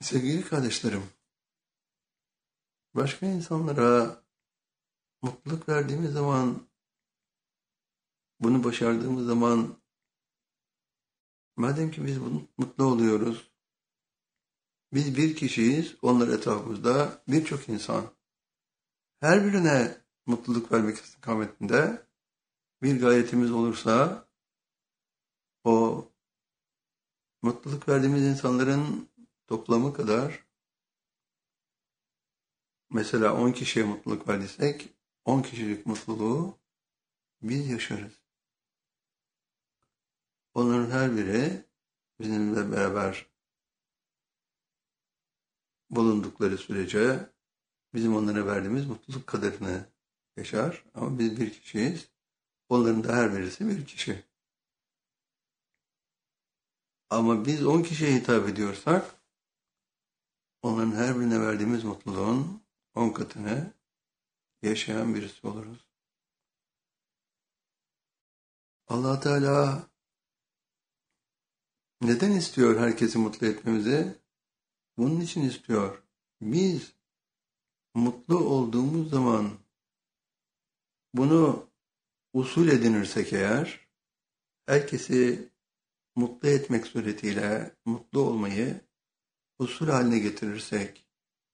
Sevgili kardeşlerim, başka insanlara mutluluk verdiğimiz zaman, bunu başardığımız zaman, madem ki biz mutlu oluyoruz, biz bir kişiyiz, onlar etrafımızda birçok insan. Her birine mutluluk vermek istikametinde bir gayretimiz olursa, o mutluluk verdiğimiz insanların toplamı kadar, mesela 10 kişiye mutluluk verdiysek, 10 kişilik mutluluğu biz yaşarız. Onların her biri bizimle beraber bulundukları sürece bizim onlara verdiğimiz mutluluk kadarını yaşar. Ama biz bir kişiyiz. Onların da her birisi bir kişi. Ama biz 10 kişiye hitap ediyorsak onların her birine verdiğimiz mutluluğun 10 katını yaşayan birisi oluruz. Allah Teala neden istiyor herkesi mutlu etmemizi? Bunun için istiyor. Biz mutlu olduğumuz zaman bunu usul edinirsek eğer, herkesi mutlu etmek suretiyle mutlu olmayı usul haline getirirsek,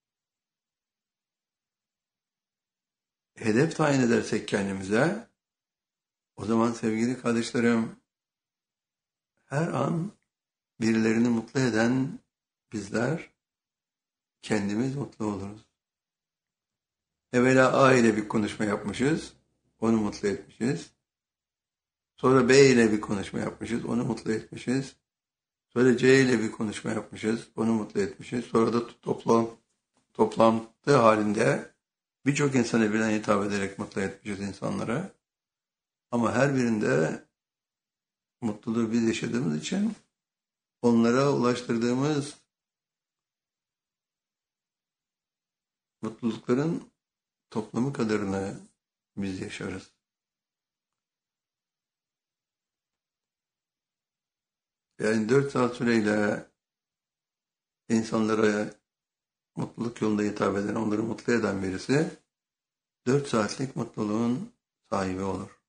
hedef tayin edersek kendimize, o zaman sevgili kardeşlerim, her an birilerini mutlu eden bizler kendimiz mutlu oluruz. Evvela A ile bir konuşma yapmışız, onu mutlu etmişiz. Sonra B ile bir konuşma yapmışız, onu mutlu etmişiz. Sonra C ile bir konuşma yapmışız, onu mutlu etmişiz. Sonra da toplantı halinde birçok insana birden hitap ederek mutlu etmişiz insanlara. Ama her birinde mutluluğu biz yaşadığımız için onlara ulaştırdığımız mutlulukların toplamı kadarını biz yaşarız. Yani 4 saat süreyle insanlara mutluluk yolunda hitap eden, onları mutlu eden birisi 4 saatlik mutluluğun sahibi olur.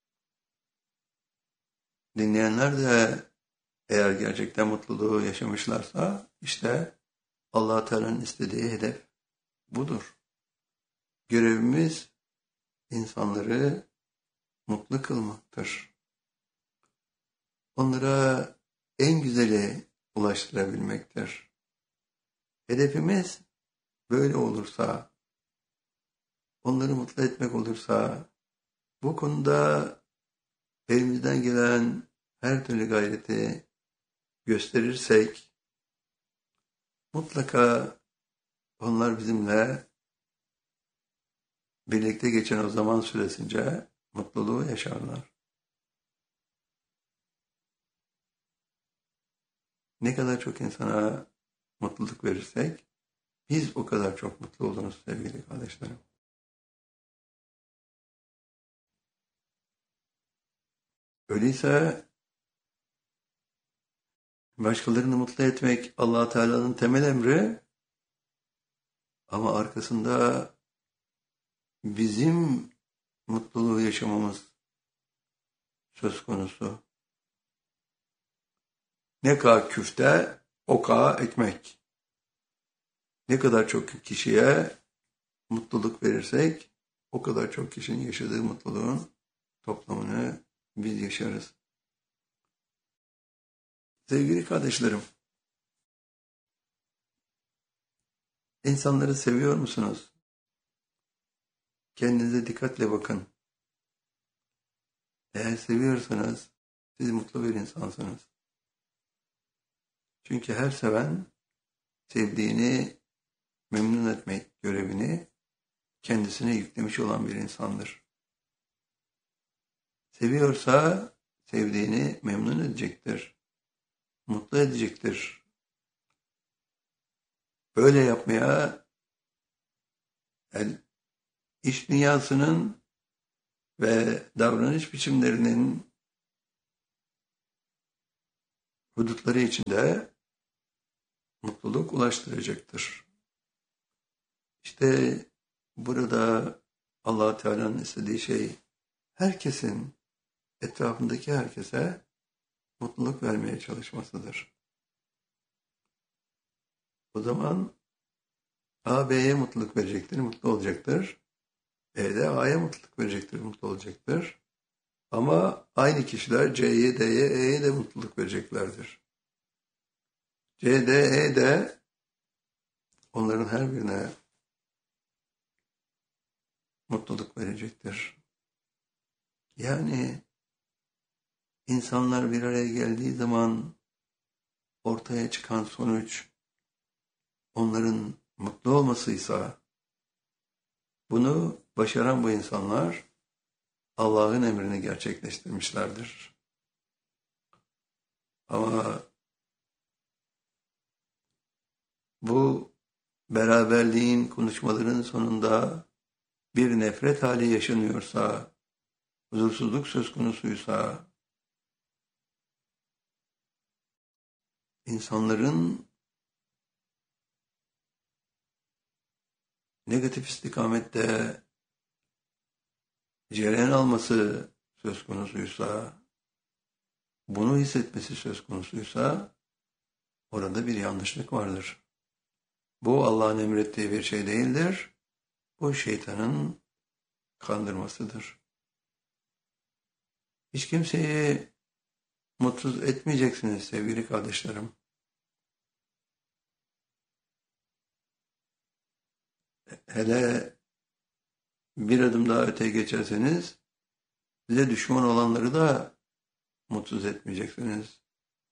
Dinleyenler de eğer gerçekten mutluluğu yaşamışlarsa işte Allah Teala'nın istediği hedef budur. Görevimiz insanları mutlu kılmaktır. Onlara en güzeli ulaştırabilmektir. Hedefimiz böyle olursa, onları mutlu etmek olursa, bu konuda elimizden gelen her türlü gayreti gösterirsek, mutlaka onlar bizimle birlikte geçen o zaman süresince mutluluğu yaşarlar. Ne kadar çok insana mutluluk verirsek, biz o kadar çok mutlu oluruz sevgili kardeşlerim. Öyleyse başkalarını mutlu etmek Allah Teala'nın temel emri, ama arkasında bizim mutluluğu yaşamamız söz konusu. Ne kadar küfte, o kadar ekmek. Ne kadar çok kişiye mutluluk verirsek, o kadar çok kişinin yaşadığı mutluluğun toplamını biz yaşarız. Sevgili kardeşlerim, insanları seviyor musunuz? Kendinize dikkatle bakın. Eğer seviyorsanız, siz mutlu bir insansınız. Çünkü her seven, sevdiğini memnun etmek görevini kendisine yüklemiş olan bir insandır. Seviyorsa, sevdiğini memnun edecektir, mutlu edecektir. Böyle yapmaya, iş dünyasının ve davranış biçimlerinin hudutları içinde mutluluk ulaştıracaktır. İşte burada Allah Teala'nın istediği şey herkesin, etrafındaki herkese mutluluk vermeye çalışmasıdır. O zaman A B'ye mutluluk verecektir, mutlu olacaktır. B de A'ya mutluluk verecektir, mutlu olacaktır. Ama aynı kişiler C'ye, D'ye, E'ye de mutluluk vereceklerdir. C, D, E de onların her birine mutluluk verecektir. Yani insanlar bir araya geldiği zaman ortaya çıkan sonuç onların mutlu olmasıysa, bunu başaran bu insanlar Allah'ın emrini gerçekleştirmişlerdir. Ama bu beraberliğin, konuşmaların sonunda bir nefret hali yaşanıyorsa, huzursuzluk söz konusuysa, insanların negatif istikamette cereyan alması söz konusuysa, bunu hissetmesi söz konusuysa, orada bir yanlışlık vardır. Bu Allah'ın emrettiği bir şey değildir. Bu şeytanın kandırmasıdır. Hiç kimseyi mutsuz etmeyeceksiniz sevgili kardeşlerim. Hele bir adım daha öteye geçerseniz size düşman olanları da mutsuz etmeyeceksiniz.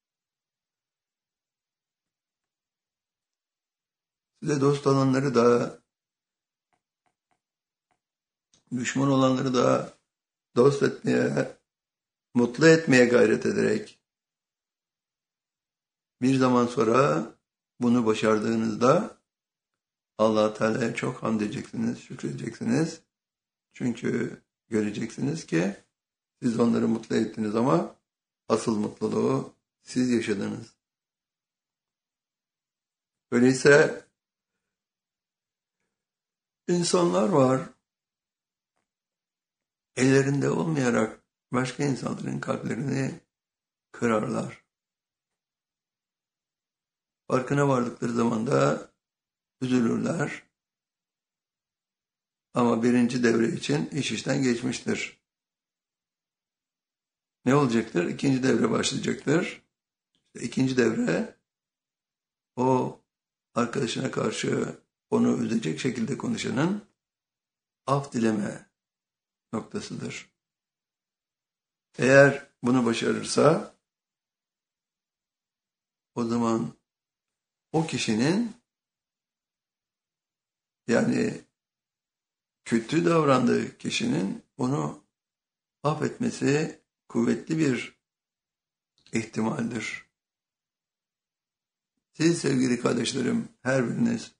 Size dost olanları da, düşman olanları da dost etmeye, mutlu etmeye gayret ederek bir zaman sonra bunu başardığınızda Allah Teala'ya çok hamd edeceksiniz, şükredeceksiniz. Çünkü göreceksiniz ki siz onları mutlu ettiniz ama asıl mutluluğu siz yaşadınız. Öyleyse insanlar var, ellerinde olmayarak başka insanların kalplerini kırarlar. Farkına vardıkları zaman da üzülürler. Ama birinci devre için iş işten geçmiştir. Ne olacaktır? İkinci devre başlayacaktır. İkinci devre o arkadaşına karşı onu üzecek şekilde konuşanın af dileme noktasıdır. Eğer bunu başarırsa o zaman o kişinin, yani kötü davrandığı kişinin onu affetmesi kuvvetli bir ihtimaldir. Siz sevgili kardeşlerim, her biriniz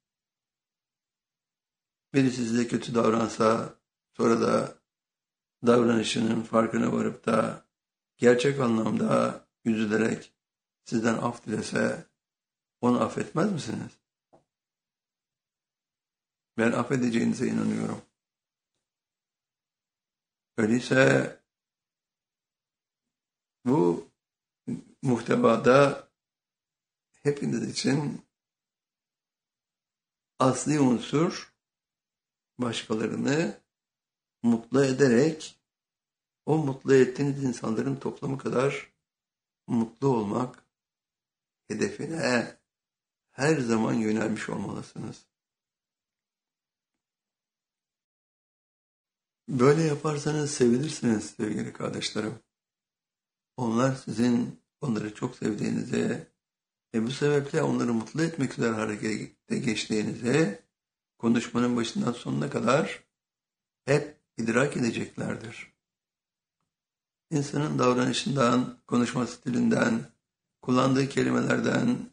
biri size kötü davransa, sonra da davranışının farkına varıp da gerçek anlamda üzülerek sizden af dilese, onu affetmez misiniz? Ben affedeceğinize inanıyorum. Öyleyse bu muhtevada hepiniz için asli unsur başkalarını mutlu ederek o mutlu ettiğiniz insanların toplamı kadar mutlu olmak hedefine her zaman yönelmiş olmalısınız. Böyle yaparsanız sevinirsiniz sevgili kardeşlerim. Onlar sizin onları çok sevdiğinizi ve bu sebeple onları mutlu etmek üzere harekete geçtiğinizi konuşmanın başından sonuna kadar hep idrak edeceklerdir. İnsanın davranışından, konuşma stilinden, kullandığı kelimelerden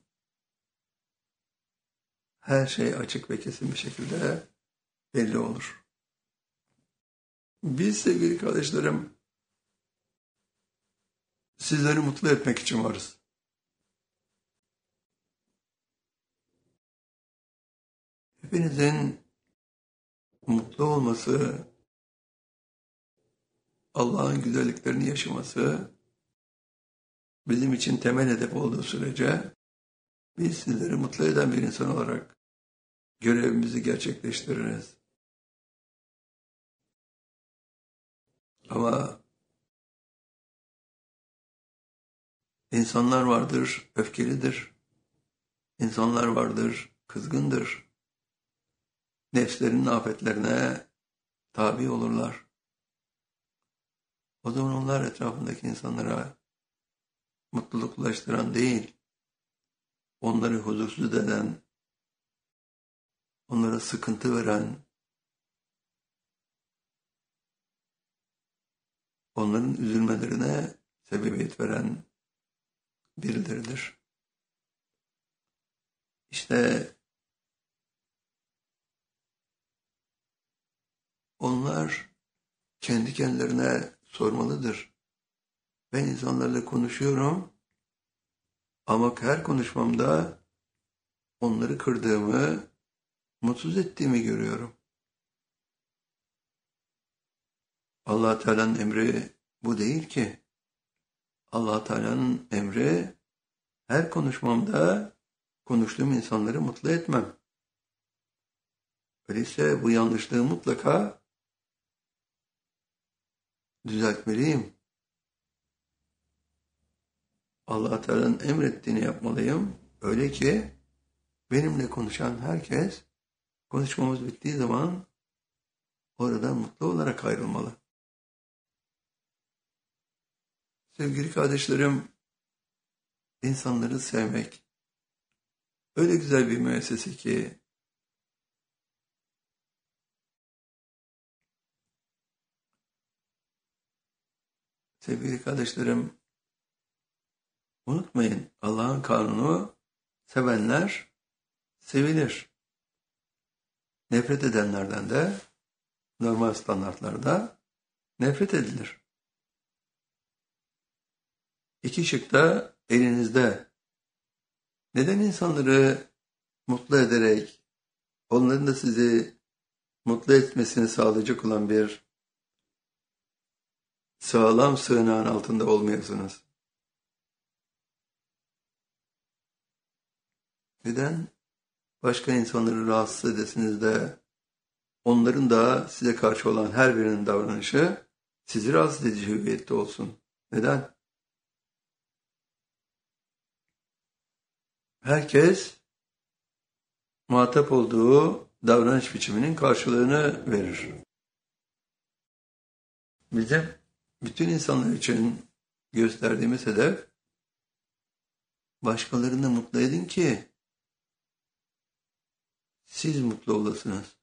her şey açık ve kesin bir şekilde belli olur. Biz sevgili kardeşlerim, sizleri mutlu etmek için varız. Hepinizin mutlu olması, Allah'ın güzelliklerini yaşaması bizim için temel hedef olduğu sürece biz sizleri mutlu eden bir insan olarak görevimizi gerçekleştiririz. Ama insanlar vardır, öfkelidir. İnsanlar vardır, kızgındır. Nefslerinin afetlerine tabi olurlar. O zaman onlar etrafındaki insanlara mutluluk ulaştıran değil, onları huzursuz eden, onlara sıkıntı veren, onların üzülmelerine sebebiyet veren birileridir. İşte onlar kendi kendilerine sormalıdır. Ben insanlarla konuşuyorum ama her konuşmamda onları kırdığımı, mutsuz ettiğimi görüyorum. Allah Teala'nın emri bu değil ki. Allah Teala'nın emri her konuşmamda konuştuğum insanları mutlu etmem. Öyleyse bu yanlışlığı mutlaka düzeltmeliyim. Allah Teala'nın emrettiğini yapmalıyım. Öyle ki benimle konuşan herkes konuşmamız bittiği zaman oradan mutlu olarak ayrılmalı. Sevgili kardeşlerim, insanları sevmek öyle güzel bir müessese ki sevgili kardeşlerim, unutmayın, Allah'ın kanunu sevenler sevilir. Nefret edenlerden de normal standartlarda nefret edilir. İki şık da elinizde. Neden insanları mutlu ederek, onların da sizi mutlu etmesini sağlayacak olan bir sağlam sığınağın altında olmayasınız? Neden başka insanları rahatsız edesiniz de onların da size karşı olan her birinin davranışı sizi rahatsız edici hüviyette olsun? Neden? Herkes muhatap olduğu davranış biçiminin karşılığını verir. Bizim bütün insanlar için gösterdiğimiz hedef başkalarını mutlu edin ki siz mutlu olasınız.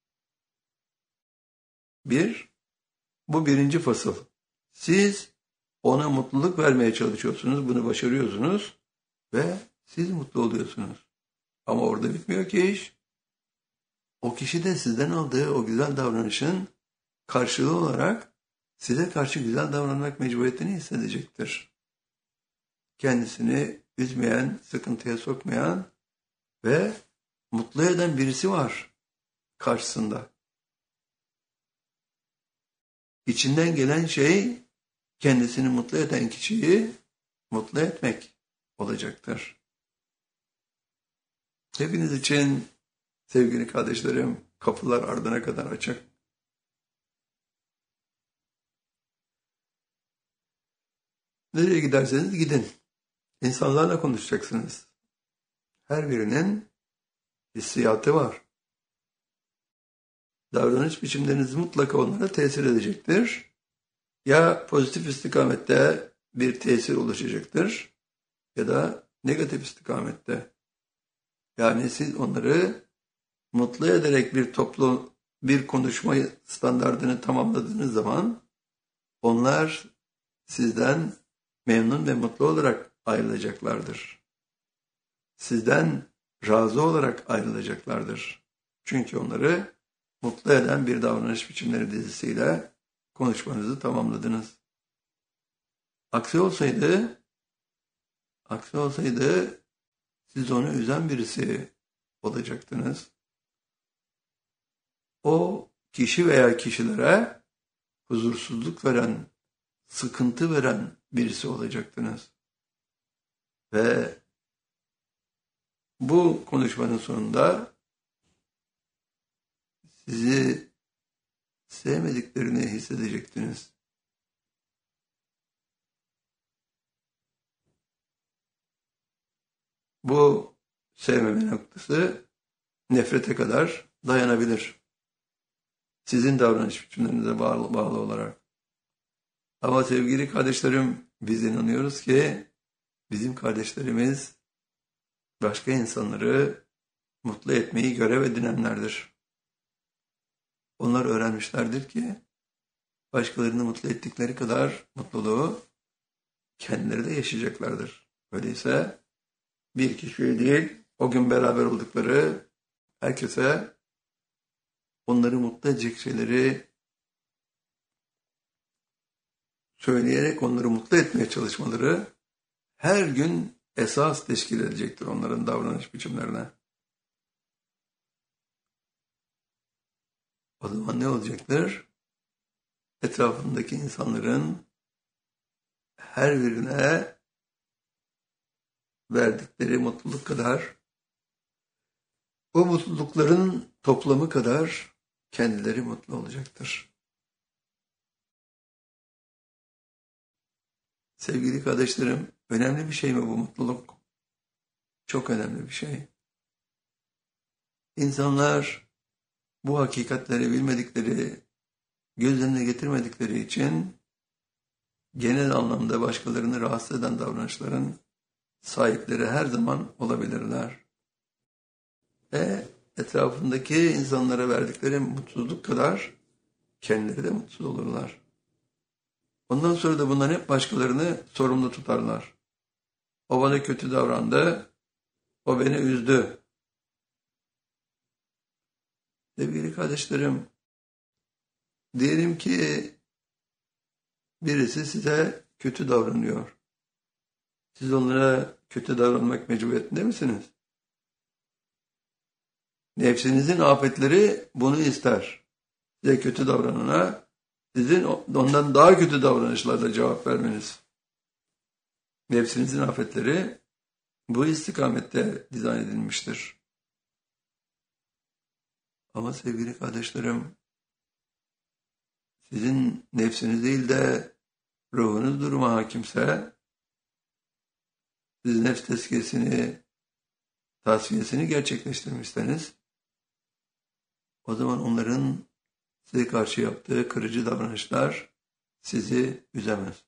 Bu birinci fasıl. Siz ona mutluluk vermeye çalışıyorsunuz, bunu başarıyorsunuz ve siz mutlu oluyorsunuz. Ama orada bitmiyor ki iş. O kişi de sizden aldığı o güzel davranışın karşılığı olarak size karşı güzel davranmak mecburiyetini hissedecektir. Kendisini üzmeyen, sıkıntıya sokmayan ve mutlu eden birisi var karşısında. İçinden gelen şey kendisini mutlu eden kişiyi mutlu etmek olacaktır. Hepiniz için sevgili kardeşlerim, kapılar ardına kadar açık. Nereye giderseniz gidin. İnsanlarla konuşacaksınız. Her birinin hissiyatı var. Davranış biçimleriniz mutlaka onlara tesir edecektir. Ya pozitif istikamette bir tesir oluşacaktır ya da negatif istikamette. Yani siz onları mutlu ederek bir konuşma standardını tamamladığınız zaman onlar sizden memnun ve mutlu olarak ayrılacaklardır. Sizden razı olarak ayrılacaklardır. Çünkü onları mutlu eden bir davranış biçimleri dizisiyle konuşmanızı tamamladınız. Aksi olsaydı siz onu üzen birisi olacaktınız. o kişi veya kişilere huzursuzluk veren, sıkıntı veren birisi olacaktınız. Ve bu konuşmanın sonunda sizi sevmediklerini hissedecektiniz. Bu sevmeme noktası nefrete kadar dayanabilir. Sizin davranış biçimlerinize bağlı olarak. Ama sevgili kardeşlerim, biz inanıyoruz ki bizim kardeşlerimiz başka insanları mutlu etmeyi görev edinenlerdir. Onlar öğrenmişlerdir ki başkalarını mutlu ettikleri kadar mutluluğu kendileri de yaşayacaklardır. Öyleyse bir kişiye değil, o gün beraber oldukları herkese onları mutlu edecek şeyleri söyleyerek onları mutlu etmeye çalışmaları her gün esas teşkil edecektir onların davranış biçimlerine. O zaman ne olacaktır? Etrafındaki insanların her birine verdikleri mutluluk kadar, o mutlulukların toplamı kadar kendileri mutlu olacaktır. Sevgili kardeşlerim, önemli bir şey mi bu mutluluk? Çok önemli bir şey. İnsanlar bu hakikatleri bilmedikleri, gözlerine getirmedikleri için genel anlamda başkalarını rahatsız eden davranışların sahipleri her zaman olabilirler. Ve etrafındaki insanlara verdikleri mutsuzluk kadar kendileri de mutsuz olurlar. Ondan sonra da bundan hep başkalarını sorumlu tutarlar. O bana kötü davrandı, o beni üzdü. Sevgili kardeşlerim, diyelim ki birisi size kötü davranıyor. Siz onlara kötü davranmak mecburiyetinde misiniz? Nefsinizin afetleri bunu ister. Size kötü davranana sizin ondan daha kötü davranışlarla cevap vermeniz. Nefsinizin afetleri bu istikamette dizayn edilmiştir. Ama sevgili kardeşlerim, sizin nefsiniz değil de ruhunuz duruma hakimse, siz nefs tezkiyesini, tasfiyesini gerçekleştirmişseniz, o zaman onların size karşı yaptığı kırıcı davranışlar sizi üzemez.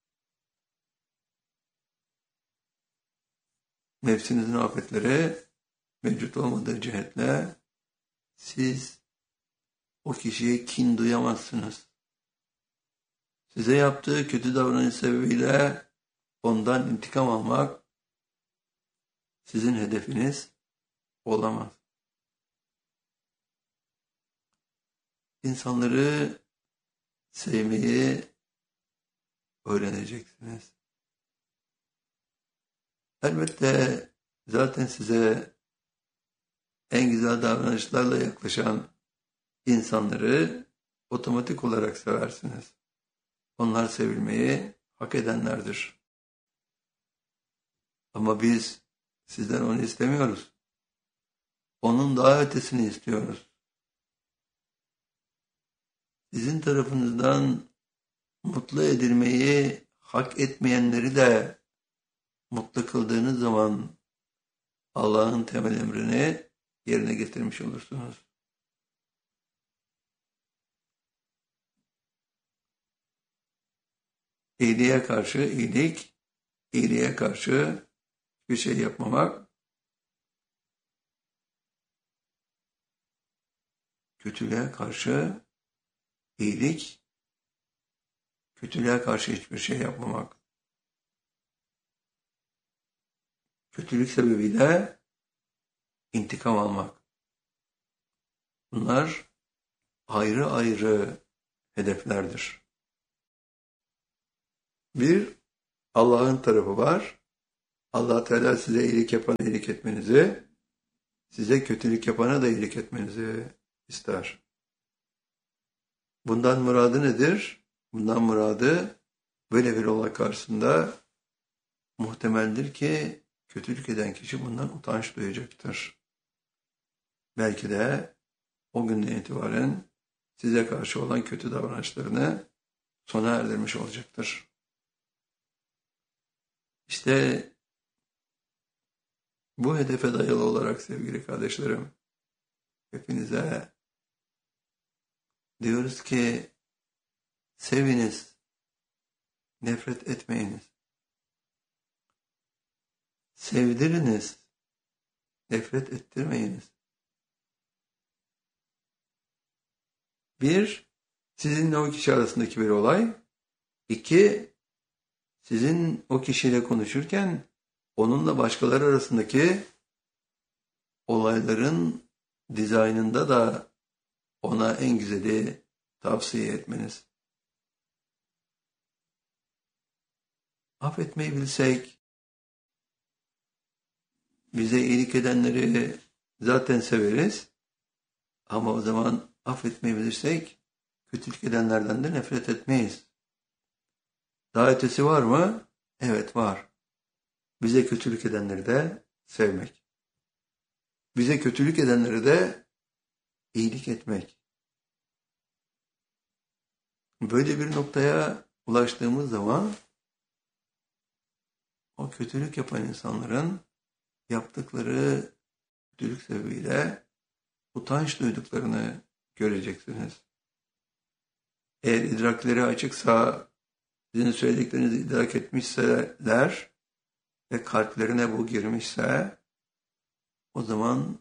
Nefsinizin afetleri mevcut olmadığı cihetle siz o kişiye kin duyamazsınız. Size yaptığı kötü davranış sebebiyle ondan intikam almak sizin hedefiniz olamaz. İnsanları sevmeyi öğreneceksiniz. Elbette zaten size en güzel davranışlarla yaklaşan insanları otomatik olarak seversiniz. Onlar sevilmeyi hak edenlerdir. Ama biz sizden onu istemiyoruz. Onun daha ötesini istiyoruz. Sizin tarafınızdan mutlu edilmeyi hak etmeyenleri de mutlu kıldığınız zaman Allah'ın temel emrini yerine getirmiş olursunuz. İyiliğe karşı iyilik, iyiliğe karşı bir şey yapmamak, kötülüğe karşı iyilik, kötülüğe karşı hiçbir şey yapmamak. Kötülük sebebiyle intikam almak. Bunlar ayrı ayrı hedeflerdir. Bir, Allah'ın tarafı var. Allah Teala size iyilik yapana iyilik etmenizi, size kötülük yapana da iyilik etmenizi ister. Bundan muradı nedir? Bundan muradı böyle bir olay karşısında muhtemeldir ki kötülük eden kişi bundan utanç duyacaktır. Belki de o günden itibaren size karşı olan kötü davranışlarını sona erdirmiş olacaktır. İşte bu hedefe dayalı olarak sevgili kardeşlerim, hepinize diyoruz ki seviniz, nefret etmeyiniz. Sevdiriniz, nefret ettirmeyiniz. Bir, sizinle o kişi arasındaki bir olay. İki, sizin o kişiyle konuşurken onunla başkaları arasındaki olayların dizaynında da ona en güzeli tavsiye etmeniz. Affetmeyi bilsek, bize iyilik edenleri zaten severiz. Ama o zaman affetmeyi bilirsek, kötülük edenlerden de nefret etmeyiz. Daha ötesi var mı? Evet var. Bize kötülük edenleri de sevmek. Bize kötülük edenleri de iyilik etmek. Böyle bir noktaya ulaştığımız zaman o kötülük yapan insanların yaptıkları kötülük sebebiyle utanç duyduklarını göreceksiniz. Eğer idrakleri açıksa, sizin söylediklerinizi idrak etmişseler ve kalplerine bu girmişse, o zaman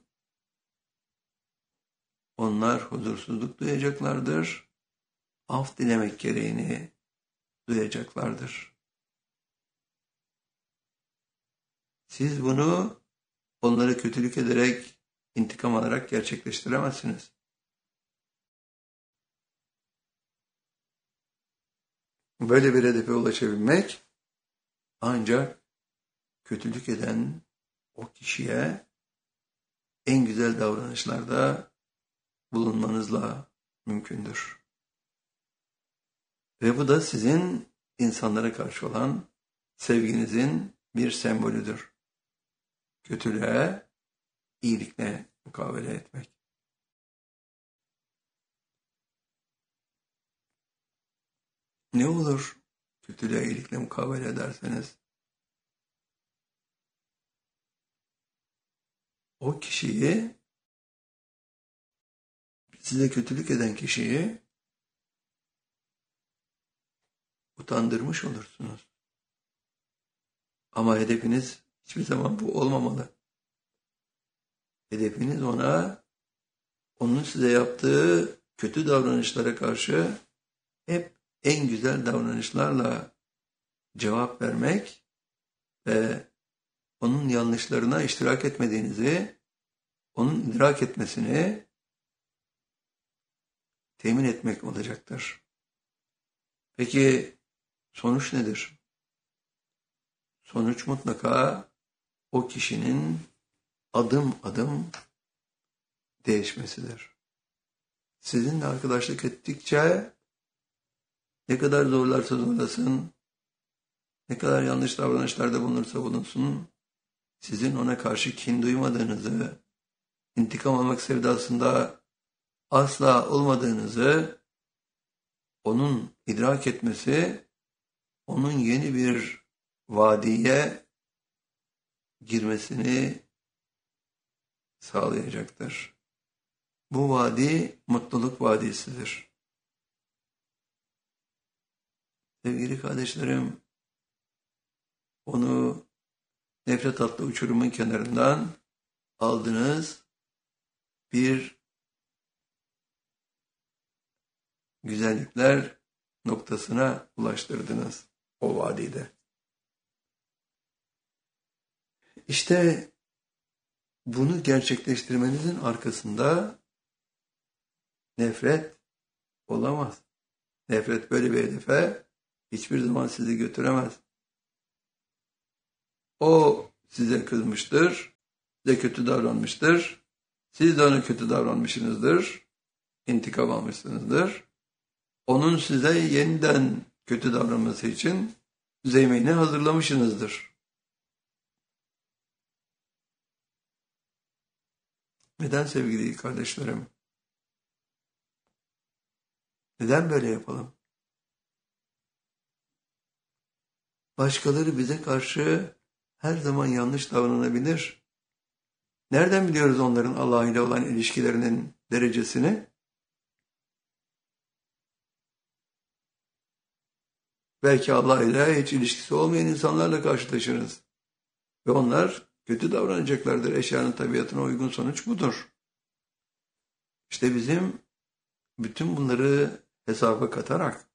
onlar huzursuzluk duyacaklardır, af dilemek gereğini duyacaklardır. Siz bunu onlara kötülük ederek, intikam alarak gerçekleştiremezsiniz. Böyle bir hedefe ulaşabilmek ancak kötülük eden o kişiye en güzel davranışlarda bulunmanızla mümkündür. Ve bu da sizin insanlara karşı olan sevginizin bir sembolüdür. Kötülüğe iyilikle mukabele etmek. Ne olur kötülüğe iyilikle mukabele ederseniz? O kişiyi, size kötülük eden kişiyi utandırmış olursunuz. Ama hedefiniz hiçbir zaman bu olmamalı. Hedefiniz ona, onun size yaptığı kötü davranışlara karşı hep en güzel davranışlarla cevap vermek ve onun yanlışlarına iştirak etmediğinizi, onun idrak etmesini temin etmek olacaktır. Peki sonuç nedir? Sonuç mutlaka o kişinin adım adım değişmesidir. Sizinle arkadaşlık ettikçe ne kadar zorlarsa zorlasın, ne kadar yanlış davranışlarda bulunursa bulunsun, sizin ona karşı kin duymadığınızı, intikam almak sevdasında asla olmadığınızı onun idrak etmesi, onun yeni bir vadiye girmesini sağlayacaktır. Bu vadi mutluluk vadisidir. Sevgili kardeşlerim, onu nefret adlı uçurumun kenarından aldınız, bir güzellikler noktasına ulaştırdınız o vadide. İşte bunu gerçekleştirmenizin arkasında nefret olamaz. Nefret böyle bir hedefe hiçbir zaman sizi götüremez. O size kızmıştır, size kötü davranmıştır, siz de ona kötü davranmışsınızdır, intikam almışsınızdır. onun size yeniden kötü davranması için zemini hazırlamışsınızdır. Neden sevgili kardeşlerim? Neden böyle yapalım? Başkaları bize karşı her zaman yanlış davranabilir. Nereden biliyoruz onların Allah ile olan ilişkilerinin derecesini? Belki Allah ile hiç ilişkisi olmayan insanlarla karşılaşırız. Ve onlar kötü davranacaklardır. Eşyanın tabiatına uygun sonuç budur. İşte bizim bütün bunları hesaba katarak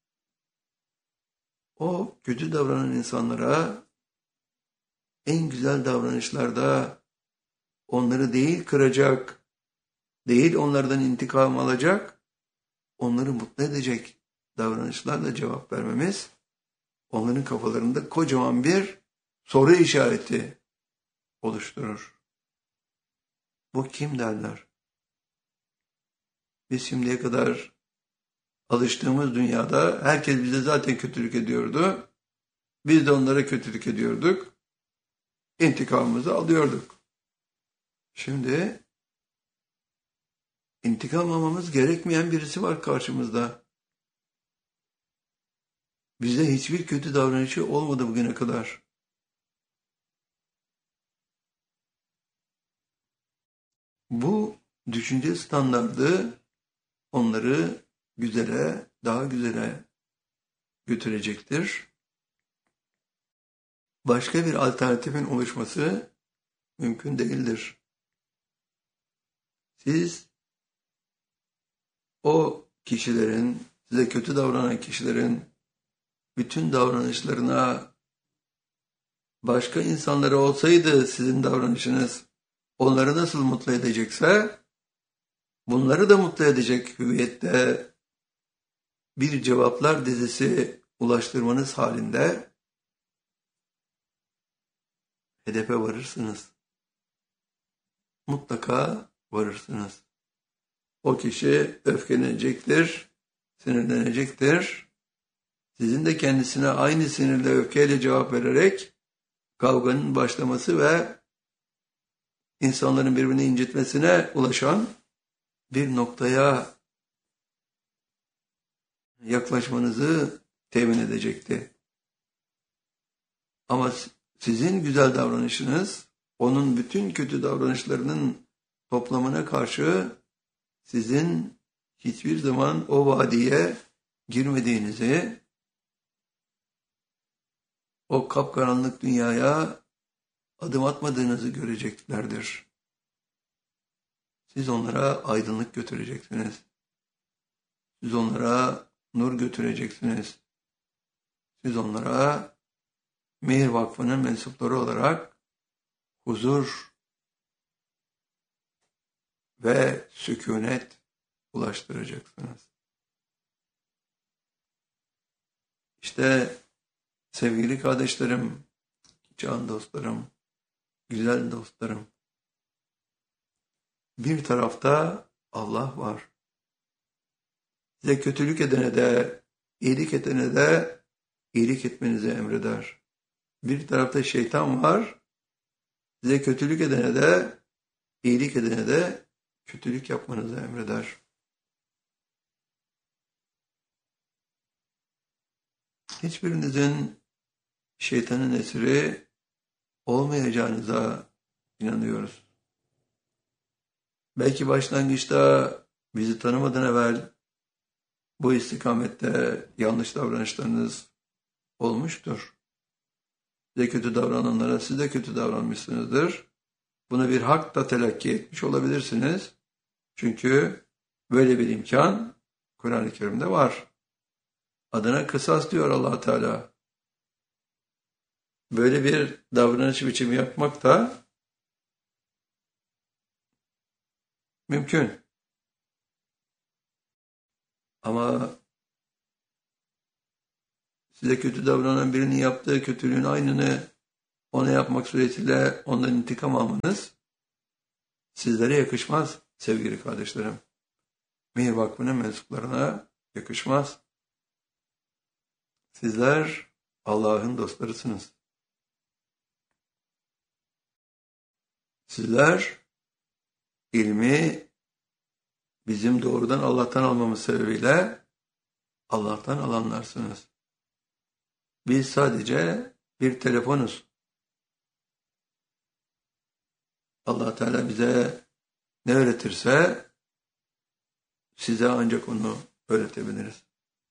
o kötü davranan insanlara en güzel davranışlarda onları değil kıracak, değil onlardan intikam alacak, onları mutlu edecek davranışlarla cevap vermemiz, onların kafalarında kocaman bir soru işareti oluşturur. Bu kim derler? Biz şimdiye kadar alıştığımız dünyada herkes bize zaten kötülük ediyordu. Biz de onlara kötülük ediyorduk. İntikamımızı alıyorduk. Şimdi intikam almamız gerekmeyen birisi var karşımızda. Bize hiçbir kötü davranışı olmadı bugüne kadar. Bu düşünce standardı onları güzele, daha güzele götürecektir. Başka bir alternatifin oluşması mümkün değildir. Siz o kişilerin, size kötü davranan kişilerin bütün davranışlarına başka insanlara olsaydı sizin davranışınız onları nasıl mutlu edecekse bunları da mutlu edecek hüviyette bir cevaplar dizisi ulaştırmanız halinde hedefe varırsınız. Mutlaka varırsınız. O kişi öfkelenecektir, sinirlenecektir. Sizin de kendisine aynı sinirle öfkeyle cevap vererek kavganın başlaması ve insanların birbirini incitmesine ulaşan bir noktaya yaklaşmanızı temin edecekti. Ama sizin güzel davranışınız, onun bütün kötü davranışlarının toplamına karşı sizin hiçbir zaman o vadiye girmediğinizi, o kapkaranlık dünyaya adım atmadığınızı göreceklerdir. Siz onlara aydınlık götüreceksiniz. Siz onlara nur götüreceksiniz. Siz onlara Mehir Vakfı'nın mensupları olarak huzur ve sükunet ulaştıracaksınız. İşte sevgili kardeşlerim, can dostlarım, güzel dostlarım, bir tarafta Allah var. Size kötülük edene de, iyilik edene de iyilik etmenizi emreder. Bir tarafta şeytan var. Size kötülük edene de, iyilik edene de kötülük yapmanızı emreder. Hiçbirinizin şeytanın esiri olmayacağınıza inanıyoruz. Belki başlangıçta bizi tanımadan evvel bu istikamette yanlış davranışlarınız olmuştur. Size kötü davrananlara siz de kötü davranmışsınızdır. Bunu bir hakla telakki etmiş olabilirsiniz. Çünkü böyle bir imkan Kur'an-ı Kerim'de var. Adına kısas diyor Allah Teala. Böyle bir davranış biçimi yapmak da mümkün. Ama size kötü davranan birinin yaptığı kötülüğün aynını ona yapmak suretiyle ondan intikam almanız sizlere yakışmaz sevgili kardeşlerim. Mehir Vakfı'nın mensuplarına yakışmaz. Sizler Allah'ın dostlarısınız. Sizler ilmi bizim doğrudan Allah'tan almamız sebebiyle Allah'tan alanlarsınız. Biz sadece bir telefonuz. Allah Teala bize ne öğretirse size ancak onu öğretebiliriz.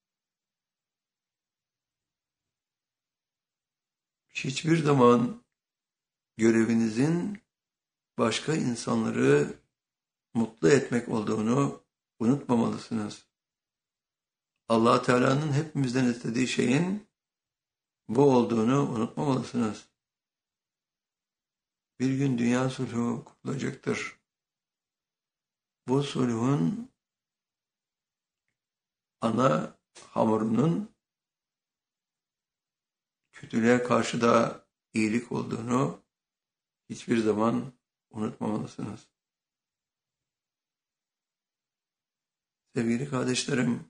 Hiçbir zaman görevinizin başka insanları mutlu etmek olduğunu unutmamalısınız. Allah Teala'nın hepimizden istediği şeyin bu olduğunu unutmamalısınız. Bir gün dünya sulhu kurulacaktır. Bu sulhun ana hamurunun kötülüğe karşı da iyilik olduğunu hiçbir zaman unutmamalısınız. Sevgili kardeşlerim,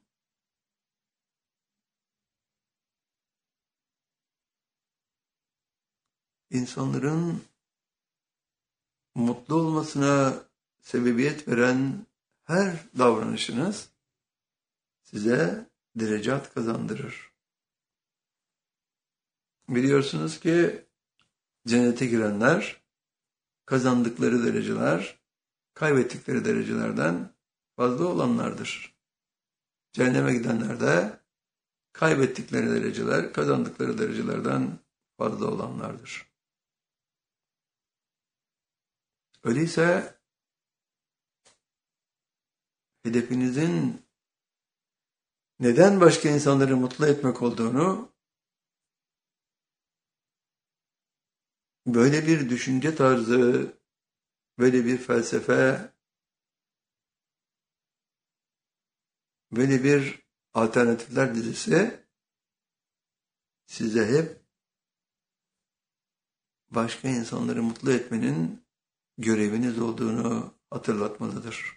insanların mutlu olmasına sebebiyet veren her davranışınız size derecat kazandırır. Biliyorsunuz ki cennete girenler kazandıkları dereceler kaybettikleri derecelerden fazla olanlardır. Cehenneme gidenler de kaybettikleri dereceler kazandıkları derecelerden fazla olanlardır. Öyleyse hedefinizin neden başka insanları mutlu etmek olduğunu böyle bir düşünce tarzı, böyle bir felsefe, böyle bir alternatifler dizisi size hep başka insanları mutlu etmenin göreviniz olduğunu hatırlatmalıdır.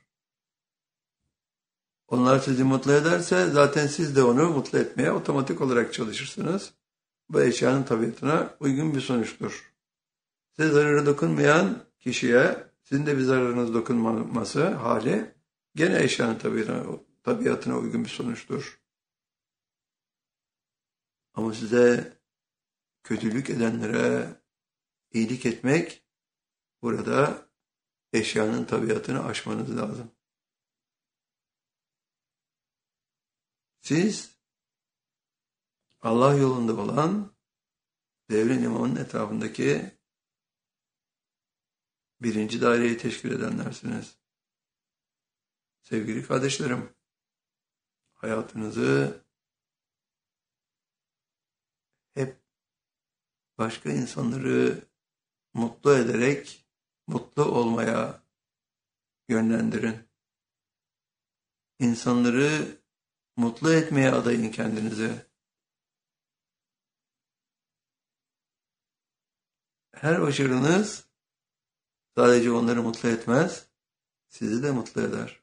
Onlar sizi mutlu ederse zaten siz de onu mutlu etmeye otomatik olarak çalışırsınız. Bu eşyanın tabiatına uygun bir sonuçtur. Size zararı dokunmayan kişiye sizin de bir zararınız dokunmaması hali gene eşyanın tabiatına uygun bir sonuçtur. Ama size kötülük edenlere iyilik etmek burada eşyanın tabiatını aşmanız lazım. Siz Allah yolunda olan devrin imamının etrafındaki birinci daireyi teşkil edenlersiniz. Sevgili kardeşlerim, hayatınızı hep başka insanları mutlu ederek mutlu olmaya yönlendirin. İnsanları mutlu etmeye adayın kendinizi. Her başarınız sadece onları mutlu etmez, sizi de mutlu eder.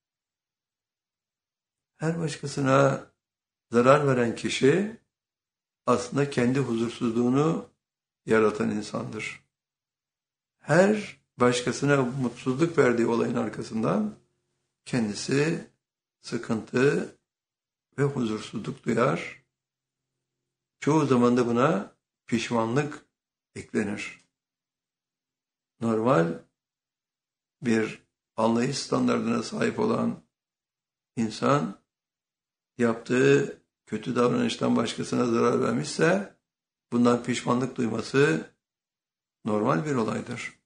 Her başkasına zarar veren kişi aslında kendi huzursuzluğunu yaratan insandır. Her başkasına mutsuzluk verdiği olayın arkasından kendisi sıkıntı ve huzursuzluk duyar. Çoğu zaman da buna pişmanlık eklenir. Normal bir anlayış standardına sahip olan insan yaptığı kötü davranıştan başkasına zarar vermişse bundan pişmanlık duyması normal bir olaydır.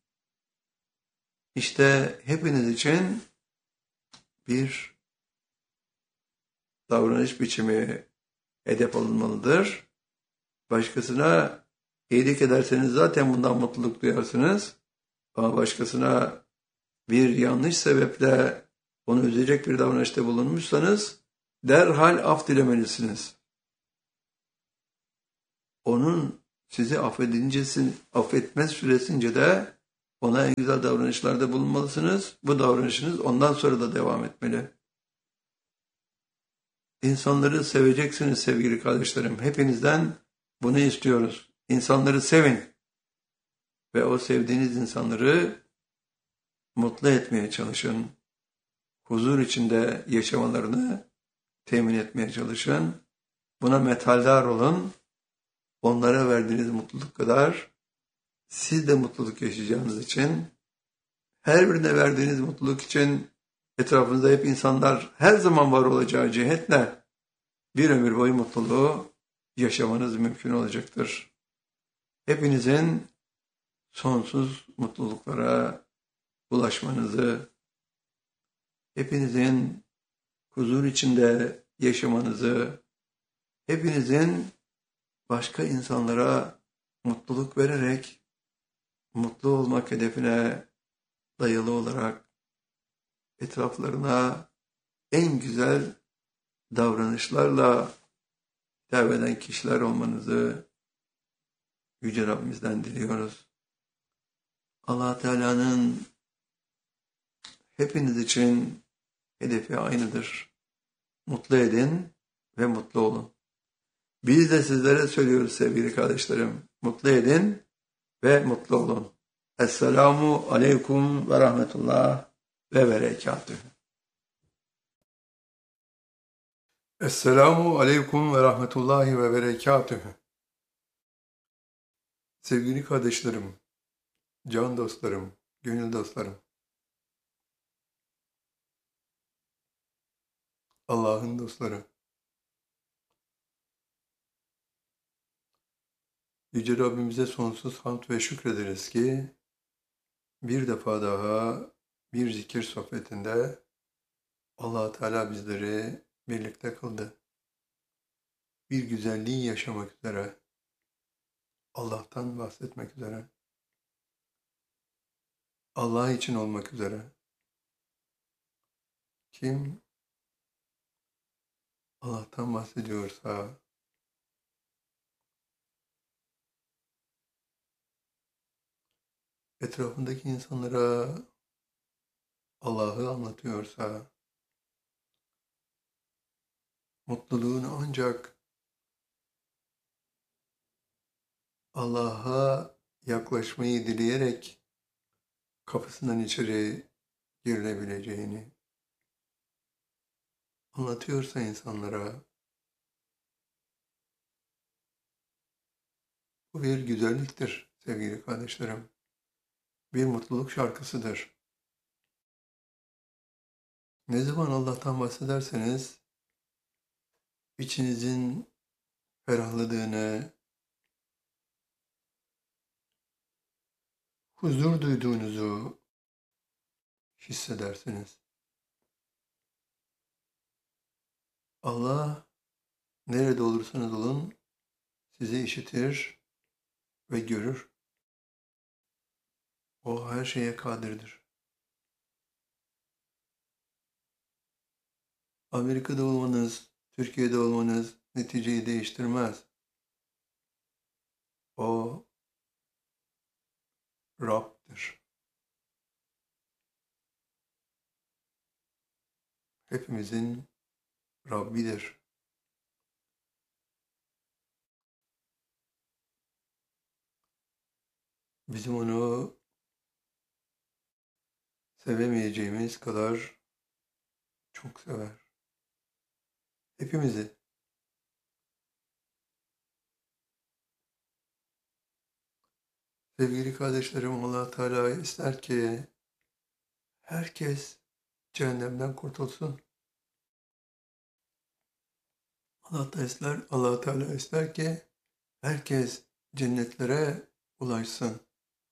İşte hepiniz için bir davranış biçimi hedef alınmalıdır. Başkasına iyilik ederseniz zaten bundan mutluluk duyarsınız. Ama başkasına bir yanlış sebeple onu üzecek bir davranışta bulunmuşsanız derhal af dilemelisiniz. Onun sizi affetme süresince de ona en güzel davranışlarda bulunmalısınız. Bu davranışınız ondan sonra da devam etmeli. İnsanları seveceksiniz sevgili kardeşlerim. Hepinizden bunu istiyoruz. İnsanları sevin ve o sevdiğiniz insanları mutlu etmeye çalışın. Huzur içinde yaşamalarını temin etmeye çalışın. Buna metaldar olun. Onlara verdiğiniz mutluluk kadar siz de mutluluk yaşayacağınız için, her birine verdiğiniz mutluluk için etrafınızda hep insanlar her zaman var olacağı cihetle bir ömür boyu mutluluğu yaşamanız mümkün olacaktır. Hepinizin sonsuz mutluluklara ulaşmanızı, hepinizin huzur içinde yaşamanızı, hepinizin başka insanlara mutluluk vererek mutlu olmak hedefine dayalı olarak etraflarına en güzel davranışlarla hitap eden kişiler olmanızı Yüce Rabbimizden diliyoruz. Allah Teala'nın hepiniz için hedefi aynıdır. Mutlu edin ve mutlu olun. Biz de sizlere söylüyoruz sevgili kardeşlerim. Mutlu edin ve mutlu olun. Esselamu aleyküm ve rahmetullah ve berekatühü. Esselamu aleyküm ve rahmetullahi ve berekatühü. Sevgili kardeşlerim, can dostlarım, gönül dostlarım. Allah'ın dostları. Yüce Rabbimize sonsuz hamd ve şükrederiz ki bir defa daha bir zikir sohbetinde Allah Teala bizleri birlikte kıldı. Bir güzelliği yaşamak üzere, Allah'tan bahsetmek üzere, Allah için olmak üzere. Kim Allah'tan bahsediyorsa, etrafındaki insanlara Allah'ı anlatıyorsa, mutluluğunu ancak Allah'a yaklaşmayı dileyerek kapısından içeri girilebileceğini anlatıyorsa insanlara, bu bir güzelliktir sevgili kardeşlerim. Bir mutluluk şarkısıdır. Ne zaman Allah'tan bahsederseniz, içinizin ferahladığını, huzur duyduğunuzu hissedersiniz. Allah nerede olursanız olun sizi işitir ve görür. O her şeye kadirdir. Amerika'da olmanız, Türkiye'de olmanız neticeyi değiştirmez. O Rab'dir. Hepimizin Rabbidir. Bizim onu sevemeyeceğimiz kadar çok sever. Hepimizi. Sevgili kardeşlerim, Allah Teala ister ki herkes cehennemden kurtulsun. Allah Teala ister ki herkes cennetlere ulaşsın.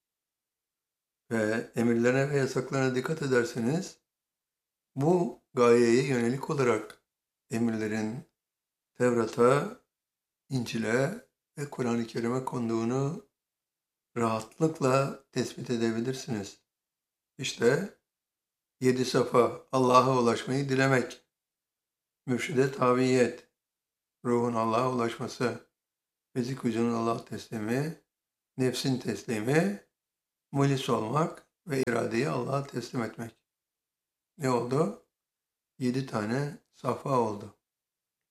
Ve emirlerine ve yasaklarına dikkat ederseniz, bu gayeye yönelik olarak emirlerin Tevrat'a, İncil'e ve Kur'an-ı Kerim'e konduğunu rahatlıkla tespit edebilirsiniz. İşte 7 safa Allah'a ulaşmayı dilemek, mürşide tabiyet, ruhun Allah'a ulaşması, fizik vücudun Allah teslimi, nefsin teslimi, mulis olmak ve iradeyi Allah'a teslim etmek. Ne oldu? 7 tane safa oldu.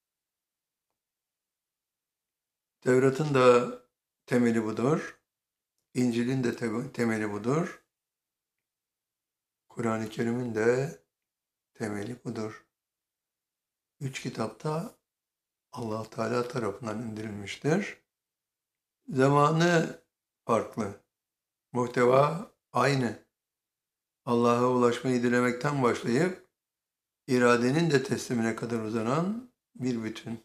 Tevrat'ın da temeli budur. İncil'in de temeli budur. Kur'an-ı Kerim'in de temeli budur. Üç kitapta Allah Teala tarafından indirilmiştir. Zamanı farklı, muhteva aynı. Allah'a ulaşmayı dilemekten başlayıp iradenin de teslimine kadar uzanan bir bütün.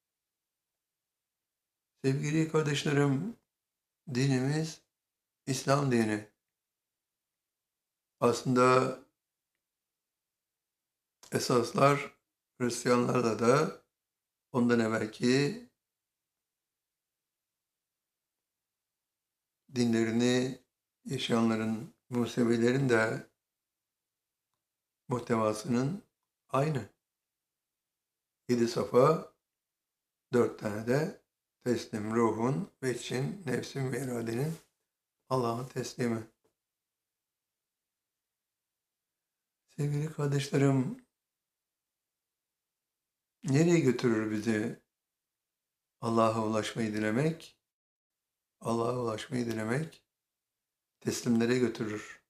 Sevgili kardeşlerim, dinimiz İslam dini. Aslında esaslar Hristiyanlarda da ondan evvelki dinlerini yaşayanların, Musevilerin de muhtevasının aynı. 7 safa, 4 tane de teslim ruhun ve için nefsin ve iradenin Allah'a teslimi. Sevgili kardeşlerim, nereye götürür bizi Allah'a ulaşmayı dilemek? Allah'a ulaşmayı dilemek teslimlere götürür.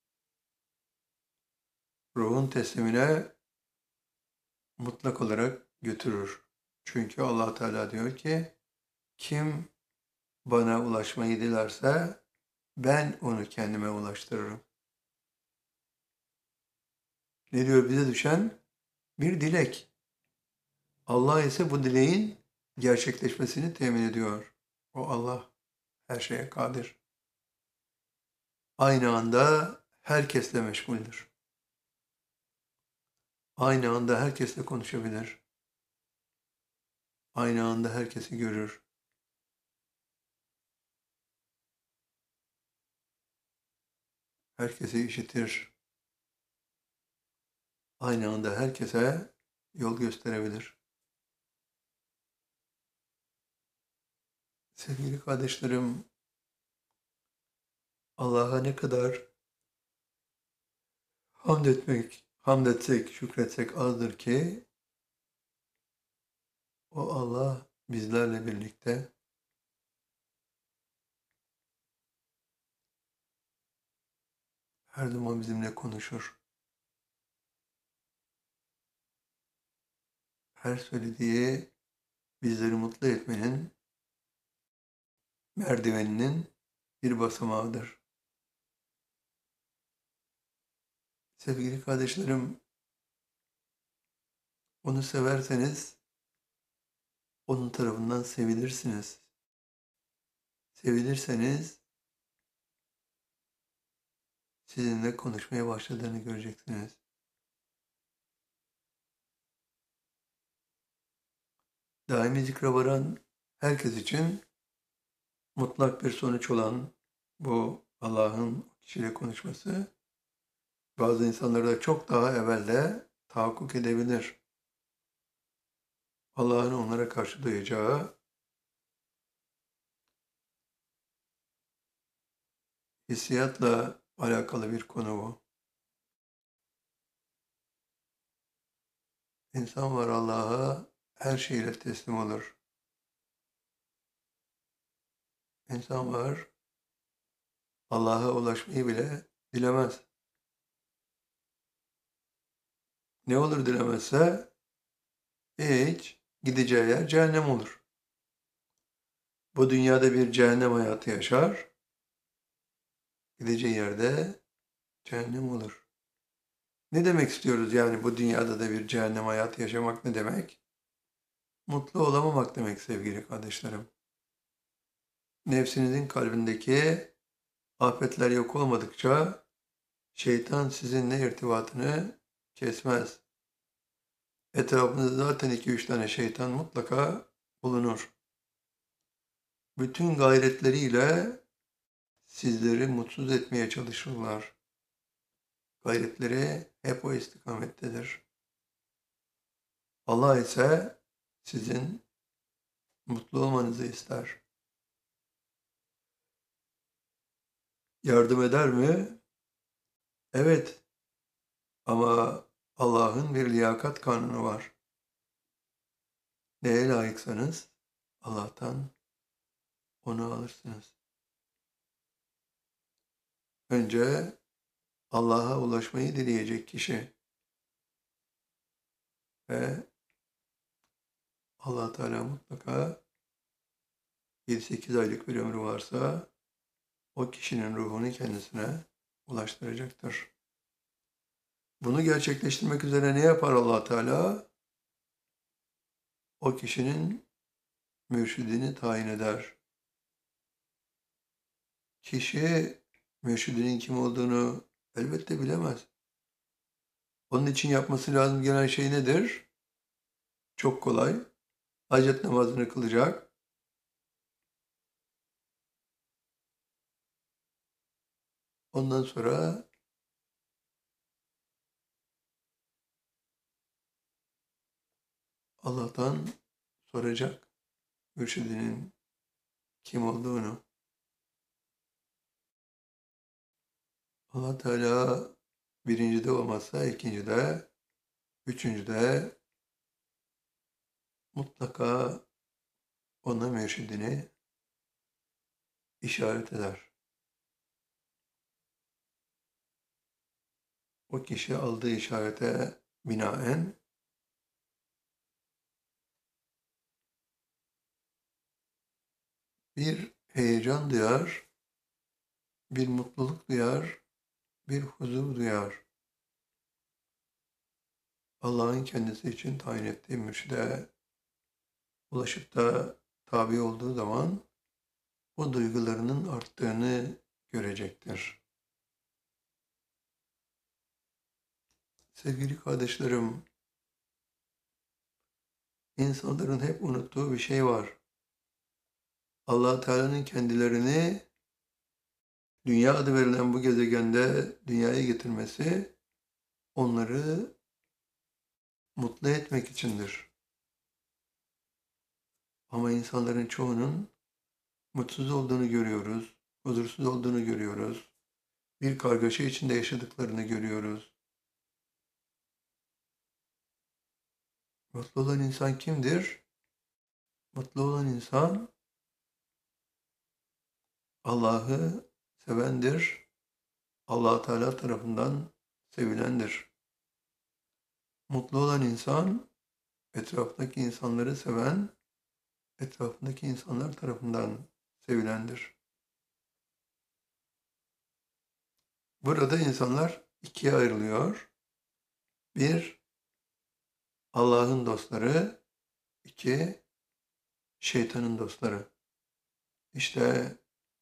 Ruhun teslimine mutlak olarak götürür. Çünkü Allah Teala diyor ki, kim bana ulaşmayı dilerse ben onu kendime ulaştırırım. Ne diyor bize düşen? Bir dilek. Allah ise bu dileğin gerçekleşmesini temin ediyor. O Allah her şeye kadir. Aynı anda herkesle meşguldür. Aynı anda herkesle konuşabilir. Aynı anda herkesi görür. Herkesi işitir. Aynı anda herkese yol gösterebilir. Sevgili kardeşlerim, Allah'a ne kadar hamd etsek, şükretsek azdır ki o Allah bizlerle birlikte her zaman bizimle konuşur. Her söylediği bizleri mutlu etmenin merdiveninin bir basamağıdır. Sevgili kardeşlerim, onu severseniz onun tarafından sevilirsiniz. Sevilirseniz sizinle konuşmaya başladığını göreceksiniz. Daimi zikre varan herkes için mutlak bir sonuç olan bu Allah'ın kişiyle konuşması bazı insanları da çok daha evvelde tahakkuk edebilir. Allah'ın onlara karşı duyacağı hissiyatla alakalı bir konu bu. İnsan var Allah'a her şeyle teslim olur. İnsan var Allah'a ulaşmayı bile dilemez. Ne olur dilemezse hiç gideceği yer cehennem olur. Bu dünyada bir cehennem hayatı yaşar, gideceği yerde cehennem olur. Ne demek istiyoruz yani bu dünyada da bir cehennem hayatı yaşamak ne demek? Mutlu olamamak demek sevgili kardeşlerim. Nefsinizin kalbindeki afetler yok olmadıkça şeytan sizinle irtibatını kesmez. Etrafınızda zaten 2-3 tane şeytan mutlaka bulunur. Bütün gayretleriyle sizleri mutsuz etmeye çalışırlar. Gayretleri hep o istikamettedir. Allah ise sizin mutlu olmanızı ister. Yardım eder mi? Evet. Ama Allah'ın bir liyakat kanunu var. Neye layıksanız Allah'tan onu alırsınız. Önce Allah'a ulaşmayı dileyecek kişi ve Allah Teala mutlaka 7-8 aylık bir ömrü varsa o kişinin ruhunu kendisine ulaştıracaktır. Bunu gerçekleştirmek üzere ne yapar Allah Teala? O kişinin mürşidini tayin eder. Kişi mürşidinin kim olduğunu elbette bilemez. Onun için yapması lazım gelen şey nedir? Çok kolay. Hacet namazını kılacak. Ondan sonra Allah'tan soracak mürşidinin kim olduğunu. Allah Teala birincide olmazsa ikincide, üçüncüde mutlaka ona mürşidini işaret eder. O kişi aldığı işarete binaen bir heyecan duyar, bir mutluluk duyar, bir huzur duyar. Allah'ın kendisi için tayin ettiği mürşide ulaşıp da tabi olduğu zaman o duygularının arttığını görecektir. Sevgili kardeşlerim, insanların hep unuttuğu bir şey var. Allah Teala'nın kendilerini dünya adı verilen bu gezegende dünyaya getirmesi onları mutlu etmek içindir. Ama insanların çoğunun mutsuz olduğunu görüyoruz, huzursuz olduğunu görüyoruz, bir kargaşa içinde yaşadıklarını görüyoruz. Mutlu olan insan kimdir? Mutlu olan insan Allah'ı sevendir, Allah Teala tarafından sevilendir. Mutlu olan insan etrafındaki insanları seven, etrafındaki insanlar tarafından sevilendir. Burada insanlar ikiye ayrılıyor. Bir, Allah'ın dostları, iki, şeytanın dostları. İşte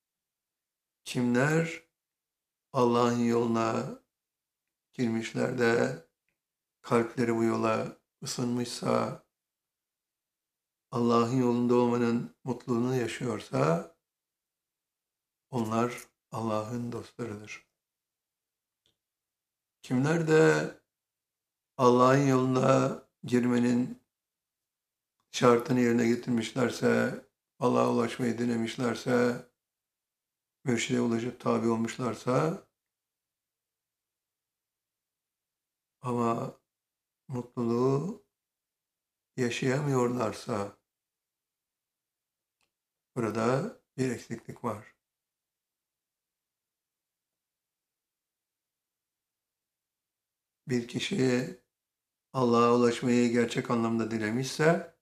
kimler Allah'ın yoluna girmişler de kalpleri bu yola ısınmışsa, Allah'ın yolunda olmanın mutluluğunu yaşıyorsa, onlar Allah'ın dostlarıdır. Kimler de Allah'ın yoluna girmenin şartını yerine getirmişlerse, Allah'a ulaşmayı denemişlerse, mürşide ulaşıp tabi olmuşlarsa ama mutluluğu yaşayamıyorlarsa burada bir eksiklik var. Bir kişi Allah'a ulaşmayı gerçek anlamda dilemişse,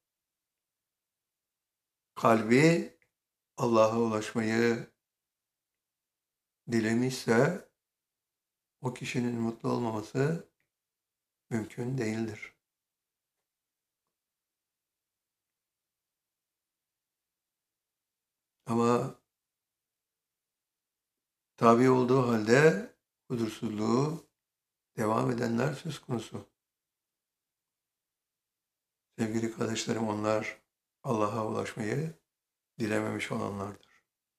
kalbi Allah'a ulaşmayı dilemişse, o kişinin mutlu olmaması mümkün değildir. Ama tabi olduğu halde huzursuzluğu devam edenler söz konusu. Sevgili kardeşlerim, onlar Allah'a ulaşmayı dilememiş olanlardır.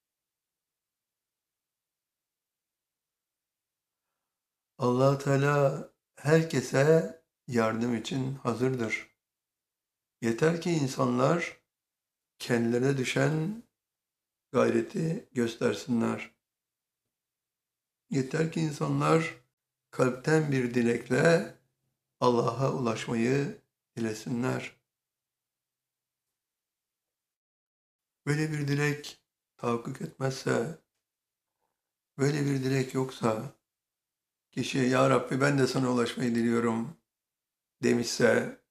Allah Teala herkese yardım için hazırdır. Yeter ki insanlar kendilerine düşen gayreti göstersinler. Yeter ki insanlar kalpten bir dilekle Allah'a ulaşmayı dilesinler. Böyle bir dilek tahakkuk etmezse, böyle bir dilek yoksa, kişi "Ya Rabbi ben de sana ulaşmayı diliyorum" demişse,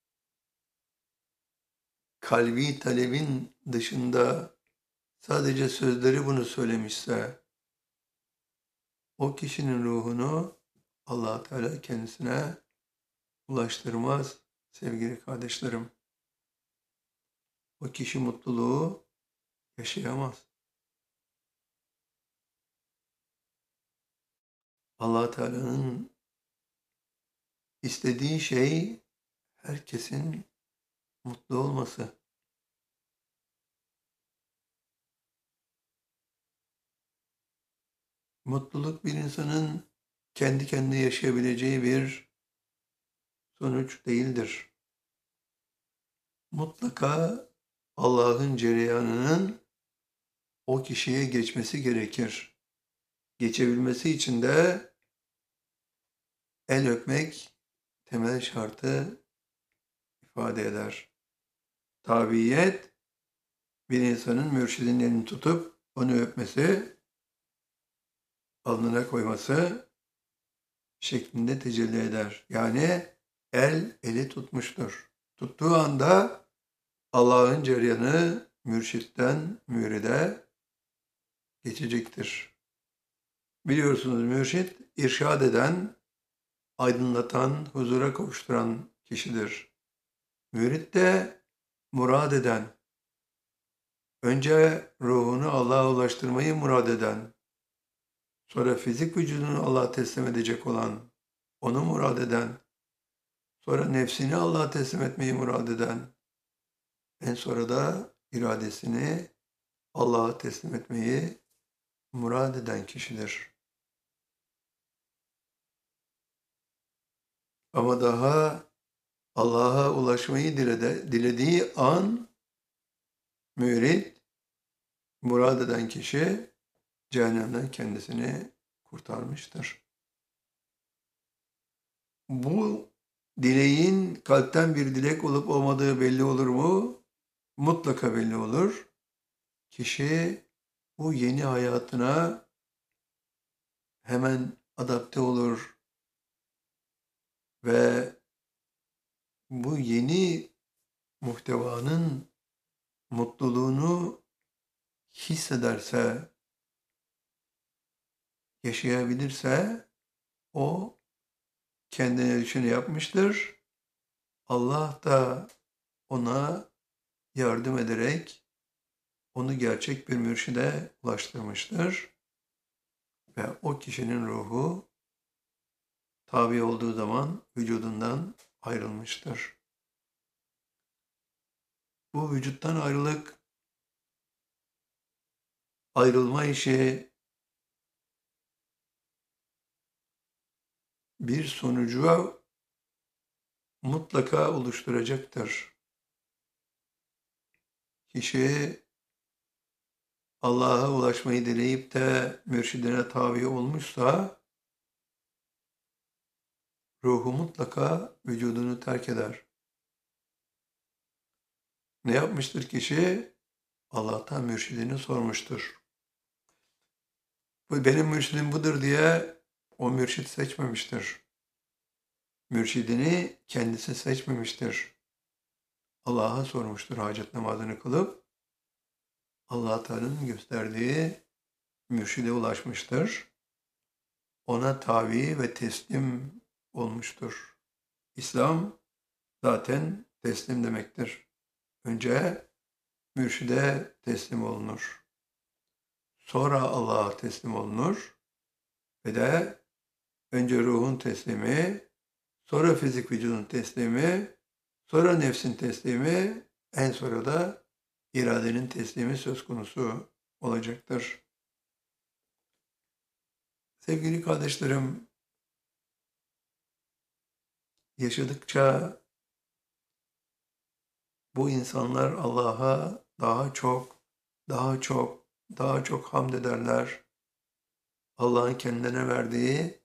kalbi talebin dışında sadece sözleri bunu söylemişse, o kişinin ruhunu Allah Teala kendisine ulaştırmaz sevgili kardeşlerim. O kişi mutluluğu yaşayamaz. Allah Teala'nın istediği şey herkesin mutlu olması. Mutluluk bir insanın kendi kendine yaşayabileceği bir sonuç değildir. Mutlaka Allah'ın cereyanının o kişiye geçmesi gerekir. Geçebilmesi için de el öpmek temel şartı ifade eder. Tabiyet, bir insanın mürşidinin elini tutup onu öpmesi, alnına koyması şeklinde tecelli eder. Yani el eli tutmuştur. Tuttuğu anda Allah'ın cereyanı mürşitten müride geçecektir. Biliyorsunuz mürşit irşad eden, aydınlatan, huzura kavuşturan kişidir. Mürit de murad eden, önce ruhunu Allah'a ulaştırmayı murad eden, sonra fizik vücudunu Allah'a teslim edecek olan, onu murad eden, sonra nefsini Allah'a teslim etmeyi murad eden, en sonra da iradesini Allah'a teslim etmeyi murad eden kişidir. Ama daha Allah'a ulaşmayı dilediği an mürit, murad eden kişi cehennemden kendisini kurtarmıştır. Bu dileğin kalpten bir dilek olup olmadığı belli olur mu? Mutlaka belli olur. Kişi bu yeni hayatına hemen adapte olur ve bu yeni muhtevanın mutluluğunu hissederse, yaşayabilirse o kendine düşeni yapmıştır. Allah da ona yardım ederek onu gerçek bir mürşide ulaştırmıştır. Ve o kişinin ruhu tabi olduğu zaman vücudundan ayrılmıştır. Bu vücuttan ayrılma işi bir sonucu mutlaka oluşturacaktır. Kişi Allah'a ulaşmayı dileyip de mürşidine tabi olmuşsa, ruhu mutlaka vücudunu terk eder. Ne yapmıştır kişi? Allah'tan mürşidini sormuştur. Bu benim mürşidim budur diye o mürşit seçmemiştir. Mürşidini kendisi seçmemiştir. Allah'a sormuştur hacet namazını kılıp, Allah Teala'nın gösterdiği mürşide ulaşmıştır. Ona tabi ve teslim olmuştur. İslam zaten teslim demektir. Önce mürşide teslim olunur. Sonra Allah'a teslim olunur. Ve de önce ruhun teslimi, sonra fizik vücudun teslimi, sonra nefsin teslimi, en sonra da iradenin teslimi söz konusu olacaktır. Sevgili kardeşlerim, yaşadıkça bu insanlar Allah'a daha çok hamd ederler. Allah'ın kendilerine verdiği